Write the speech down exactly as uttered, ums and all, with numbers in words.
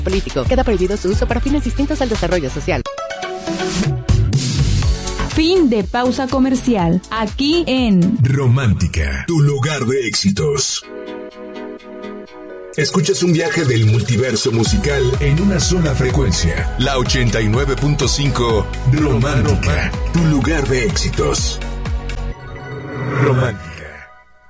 político. Queda prohibido su uso para fines distintos al desarrollo social. Fin de pausa comercial. Aquí en Romántica, tu lugar de éxitos. Escuchas un viaje del multiverso musical en una sola frecuencia. La ochenta y nueve punto cinco Romántica, tu lugar de éxitos. Romántica.